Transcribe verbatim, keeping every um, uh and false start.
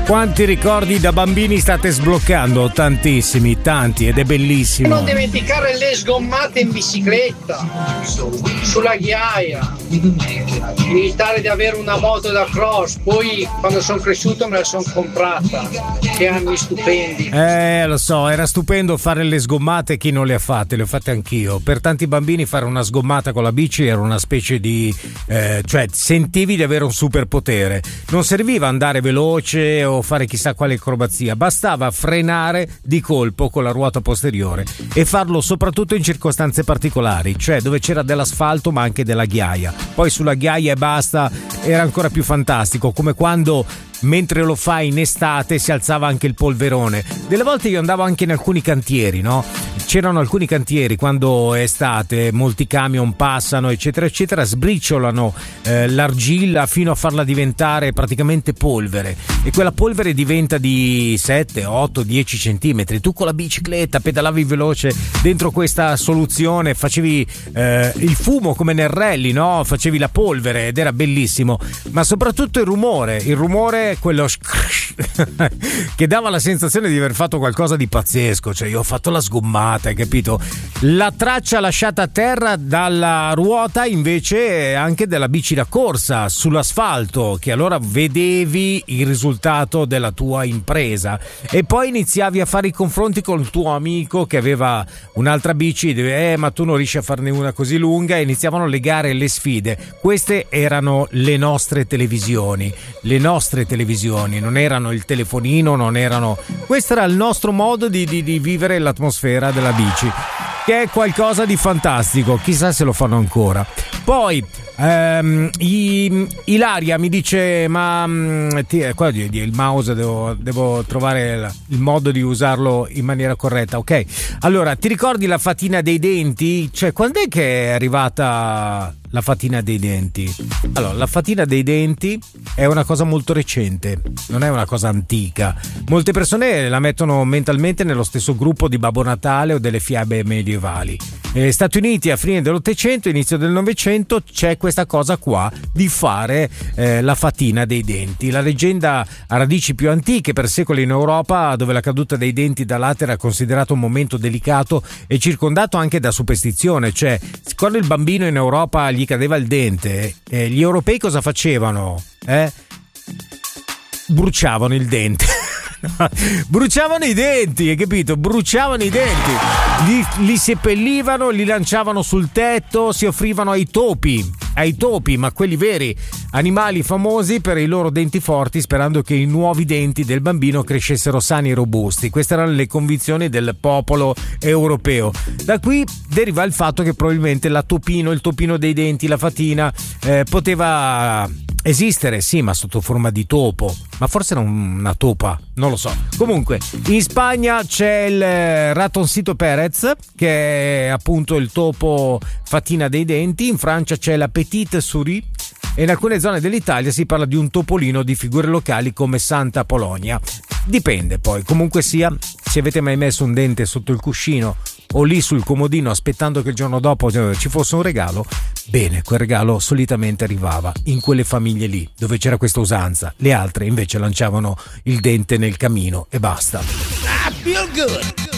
Quanti ricordi da bambini state sbloccando? Tantissimi, tanti, ed è bellissimo. Non dimenticare le sgommate in bicicletta, sulla ghiaia, evitare di avere una moto da cross. Poi quando sono cresciuto me la sono comprata. Che anni stupendi. Eh, lo so, era stupendo fare le sgommate. Chi non le ha fatte? Le ho fatte anch'io. Per tanti bambini fare una sgommata con la bici era una specie di eh, cioè sentivi di avere un superpotere. Non serviva andare veloce o fare chissà quale acrobazia, bastava frenare di colpo con la ruota posteriore e farlo soprattutto in circostanze particolari, cioè dove c'era dell'asfalto ma anche della ghiaia. Poi sulla ghiaia e basta era ancora più fantastico, come quando mentre lo fai in estate si alzava anche il polverone. Delle volte io andavo anche in alcuni cantieri, no? C'erano alcuni cantieri quando è estate, molti camion passano eccetera eccetera, sbriciolano eh, l'argilla fino a farla diventare praticamente polvere, e quella polvere diventa di sette, otto, dieci centimetri. Tu con la bicicletta pedalavi veloce dentro questa soluzione, facevi eh, il fumo come nel rally, no? Facevi la polvere ed era bellissimo, ma soprattutto il rumore, il rumore quello che dava la sensazione di aver fatto qualcosa di pazzesco. Cioè io ho fatto la sgommata, hai capito? La traccia lasciata a terra dalla ruota invece anche della bici da corsa sull'asfalto, che allora vedevi il risultato della tua impresa e poi iniziavi a fare i confronti con il tuo amico che aveva un'altra bici, eh ma tu non riesci a farne una così lunga, e iniziavano le gare e le sfide. Queste erano le nostre televisioni, le nostre televisioni, non erano il telefonino, non erano. Questo era il nostro modo di, di, di vivere l'atmosfera della bici, che è qualcosa di fantastico. Chissà se lo fanno ancora. Poi ehm, i, Ilaria mi dice: ma ti, qua il mouse devo, devo trovare il, il modo di usarlo in maniera corretta. Ok, allora ti ricordi la fatina dei denti? Cioè, quando è che è arrivata la fatina dei denti? Allora, la fatina dei denti è una cosa molto recente, non è una cosa antica. Molte persone la mettono mentalmente nello stesso gruppo di Babbo Natale o delle fiabe medievali. Negli Stati Uniti a fine dell'Ottocento, inizio del Novecento c'è questa cosa qua di fare eh, la fatina dei denti. La leggenda ha radici più antiche, per secoli in Europa, dove la caduta dei denti da latte era considerato un momento delicato e circondato anche da superstizione. Cioè, quando il bambino in Europa gli cadeva il dente, eh, gli europei cosa facevano? Eh? Bruciavano il dente. Bruciavano i denti, hai capito? Bruciavano i denti, li, li seppellivano, li lanciavano sul tetto, si offrivano ai topi, ai topi, ma quelli veri, animali famosi per i loro denti forti, sperando che i nuovi denti del bambino crescessero sani e robusti. Queste erano le convinzioni del popolo europeo. Da qui deriva il fatto che probabilmente la topino, il topino dei denti, la fatina eh, poteva esistere, sì, ma sotto forma di topo, ma forse era una topa, non lo so. Comunque in Spagna c'è il ratoncito Perez, che è appunto il topo fatina dei denti. In Francia c'è la petite souris e in alcune zone dell'Italia si parla di un topolino di figure locali come Santa Polonia. Dipende poi, comunque sia, se avete mai messo un dente sotto il cuscino o lì sul comodino aspettando che il giorno dopo ci fosse un regalo, bene, quel regalo solitamente arrivava in quelle famiglie lì dove c'era questa usanza. Le altre invece lanciavano il dente nel camino e basta. I feel good.